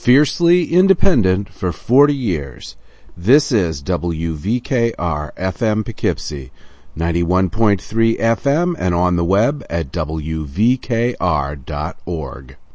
Fiercely independent for 40 years. This is WVKR FM Poughkeepsie, 91.3 FM and on the web at wvkr.org.